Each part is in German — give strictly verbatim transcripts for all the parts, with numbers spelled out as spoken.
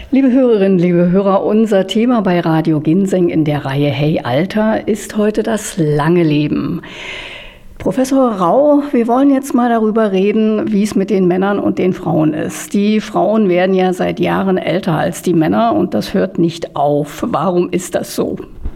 Liebe Hörerinnen, liebe Hörer, unser Thema bei Radio Ginseng in der Reihe Hey Alter ist heute das lange Leben. Professor Rau, wir wollen jetzt mal darüber reden, wie es mit den Männern und den Frauen ist. Die Frauen werden ja seit Jahren älter als die Männer und das hört nicht auf. Warum ist das so?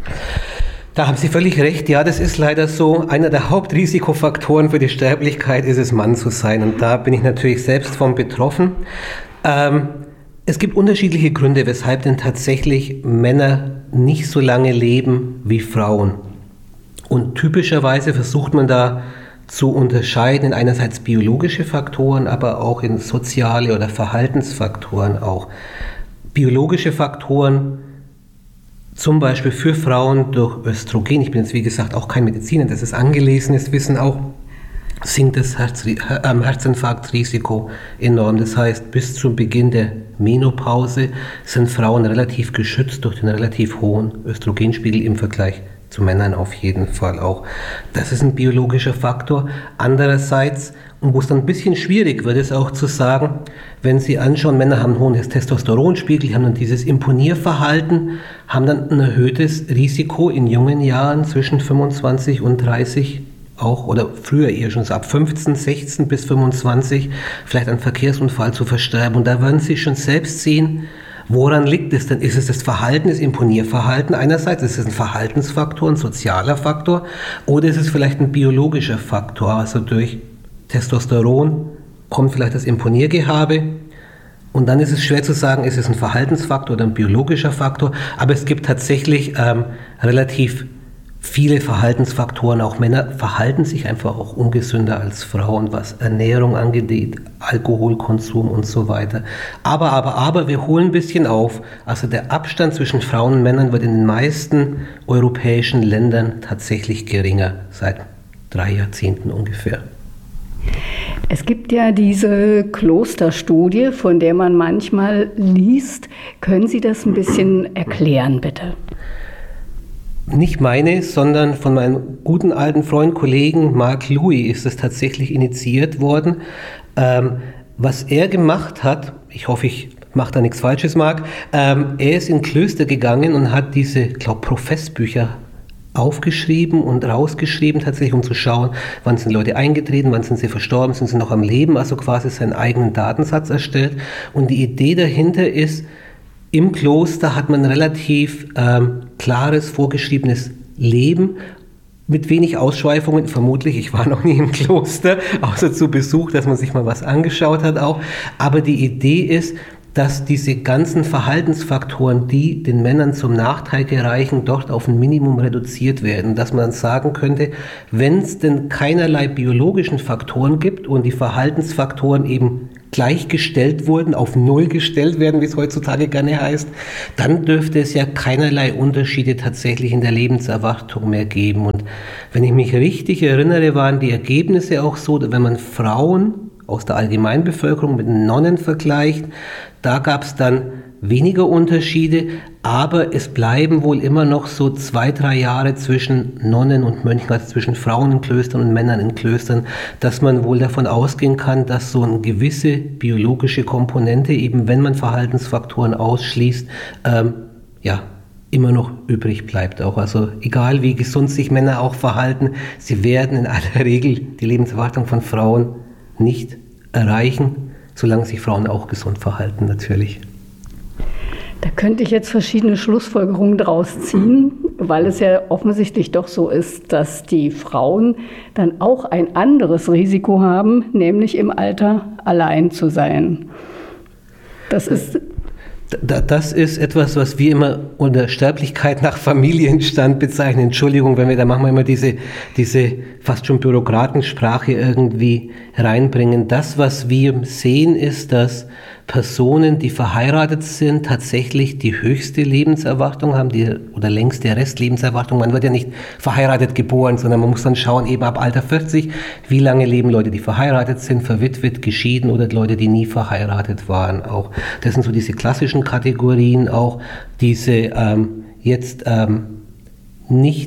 Da haben Sie völlig recht. Ja, das ist leider so. Einer der Hauptrisikofaktoren für die Sterblichkeit ist es, Mann zu sein. Und da bin ich natürlich selbst von betroffen. Ähm, es gibt unterschiedliche Gründe, weshalb denn tatsächlich Männer nicht so lange leben wie Frauen. Und typischerweise versucht man da zu unterscheiden in einerseits biologische Faktoren, aber auch in soziale oder Verhaltensfaktoren auch. Biologische Faktoren, zum Beispiel für Frauen durch Östrogen, ich bin jetzt wie gesagt auch kein Mediziner, das ist angelesenes Wissen auch, sinkt das Herz, äh, Herzinfarktrisiko enorm. Das heißt, bis zum Beginn der Menopause sind Frauen relativ geschützt durch den relativ hohen Östrogenspiegel im Vergleich zu Männern auf jeden Fall auch. Das ist ein biologischer Faktor. Andererseits, und wo es dann ein bisschen schwierig wird, ist auch zu sagen, wenn Sie anschauen, Männer haben einen hohen Testosteronspiegel, haben dann dieses Imponierverhalten, haben dann ein erhöhtes Risiko in jungen Jahren zwischen fünfundzwanzig und dreißig auch, oder früher eher schon so ab fünfzehn, sechzehn bis fünfundzwanzig, vielleicht einen Verkehrsunfall zu versterben. Und da werden Sie schon selbst sehen, woran liegt es denn? Ist es das Verhalten, das Imponierverhalten einerseits? Ist es ein Verhaltensfaktor, ein sozialer Faktor? Oder ist es vielleicht ein biologischer Faktor? Also durch Testosteron kommt vielleicht das Imponiergehabe. Und dann ist es schwer zu sagen, ist es ein Verhaltensfaktor oder ein biologischer Faktor. Aber es gibt tatsächlich ähm, relativ viele Verhaltensfaktoren. Auch Männer verhalten sich einfach auch ungesünder als Frauen, was Ernährung angeht, Alkoholkonsum und so weiter. Aber, aber, aber, wir holen ein bisschen auf. Also der Abstand zwischen Frauen und Männern wird in den meisten europäischen Ländern tatsächlich geringer, seit drei Jahrzehnten ungefähr. Es gibt ja diese Klosterstudie, von der man manchmal liest. Können Sie das ein bisschen erklären, bitte? Nicht meine, sondern von meinem guten alten Freund, Kollegen Marc Louis ist es tatsächlich initiiert worden. Ähm, was er gemacht hat, ich hoffe, ich mache da nichts Falsches, Marc, ähm, er ist in Klöster gegangen und hat diese, ich glaube, Professbücher aufgeschrieben und rausgeschrieben, tatsächlich, um zu schauen, wann sind Leute eingetreten, wann sind sie verstorben, sind sie noch am Leben, also quasi seinen eigenen Datensatz erstellt. Und die Idee dahinter ist, im Kloster hat man ein relativ ähm, klares, vorgeschriebenes Leben mit wenig Ausschweifungen, vermutlich. Ich war noch nie im Kloster, außer zu Besuch, dass man sich mal was angeschaut hat auch. Aber die Idee ist, dass diese ganzen Verhaltensfaktoren, die den Männern zum Nachteil gereichen, dort auf ein Minimum reduziert werden. Dass man sagen könnte, wenn es denn keinerlei biologischen Faktoren gibt und die Verhaltensfaktoren eben gleichgestellt wurden, auf Null gestellt werden, wie es heutzutage gerne heißt, dann dürfte es ja keinerlei Unterschiede tatsächlich in der Lebenserwartung mehr geben. Und wenn ich mich richtig erinnere, waren die Ergebnisse auch so, wenn man Frauen aus der Allgemeinbevölkerung mit Nonnen vergleicht, da gab es dann weniger Unterschiede, aber es bleiben wohl immer noch so zwei, drei Jahre zwischen Nonnen und Mönchen, also zwischen Frauen in Klöstern und Männern in Klöstern, dass man wohl davon ausgehen kann, dass so eine gewisse biologische Komponente, eben wenn man Verhaltensfaktoren ausschließt, ähm, ja, immer noch übrig bleibt auch. Also egal wie gesund sich Männer auch verhalten, sie werden in aller Regel die Lebenserwartung von Frauen nicht erreichen, solange sich Frauen auch gesund verhalten natürlich. Da könnte ich jetzt verschiedene Schlussfolgerungen draus ziehen, weil es ja offensichtlich doch so ist, dass die Frauen dann auch ein anderes Risiko haben, nämlich im Alter allein zu sein. Das ist... Das ist etwas, was wir immer unter Sterblichkeit nach Familienstand bezeichnen. Entschuldigung, wenn wir da manchmal immer diese, diese fast schon Bürokratensprache irgendwie reinbringen. Das, was wir sehen, ist, dass Personen, die verheiratet sind, tatsächlich die höchste Lebenserwartung haben, die, oder längste Restlebenserwartung. Man wird ja nicht verheiratet geboren, sondern man muss dann schauen, eben ab Alter vierzig, wie lange leben Leute, die verheiratet sind, verwitwet, geschieden oder Leute, die nie verheiratet waren auch. Das sind so diese klassischen Kategorien auch, diese ähm, jetzt ähm, nicht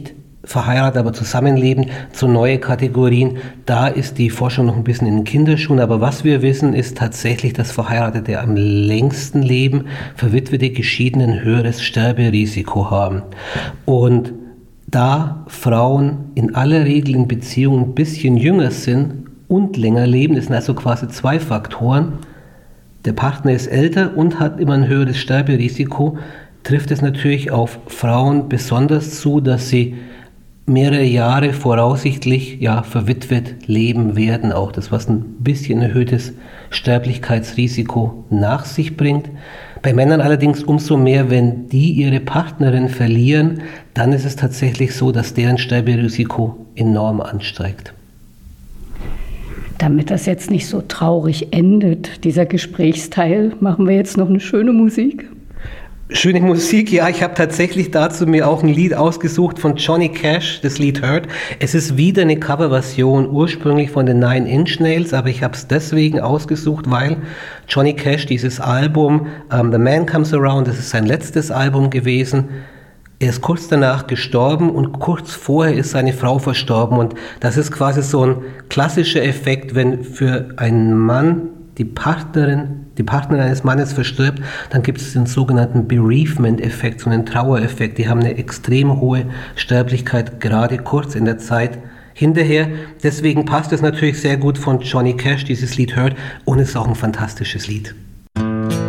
verheiratet, aber zusammenleben, zu neue Kategorien. Da ist die Forschung noch ein bisschen in den Kinderschuhen, aber was wir wissen, ist tatsächlich, dass Verheiratete am längsten leben, verwitwete Geschiedene ein höheres Sterberisiko haben. Und da Frauen in aller Regel in Beziehungen ein bisschen jünger sind und länger leben, das sind also quasi zwei Faktoren, der Partner ist älter und hat immer ein höheres Sterberisiko, trifft es natürlich auf Frauen besonders zu, dass sie mehrere Jahre voraussichtlich ja, verwitwet leben werden, auch das, was ein bisschen erhöhtes Sterblichkeitsrisiko nach sich bringt. Bei Männern allerdings umso mehr, wenn die ihre Partnerin verlieren, dann ist es tatsächlich so, dass deren Sterberisiko enorm ansteigt. Damit das jetzt nicht so traurig endet, dieser Gesprächsteil, machen wir jetzt noch eine schöne Musik. Schöne Musik, ja, ich habe tatsächlich dazu mir auch ein Lied ausgesucht von Johnny Cash, das Lied Hurt. Es ist wieder eine Coverversion, ursprünglich von den Nine Inch Nails, aber ich habe es deswegen ausgesucht, weil Johnny Cash dieses Album um, The Man Comes Around, das ist sein letztes Album gewesen. Er ist kurz danach gestorben und kurz vorher ist seine Frau verstorben und das ist quasi so ein klassischer Effekt, wenn für einen Mann die Partnerin, die Partnerin eines Mannes verstirbt, dann gibt es den sogenannten Bereavement-Effekt, so einen Trauereffekt. Die haben eine extrem hohe Sterblichkeit, gerade kurz in der Zeit hinterher. Deswegen passt es natürlich sehr gut von Johnny Cash, dieses Lied Hurt, und es ist auch ein fantastisches Lied.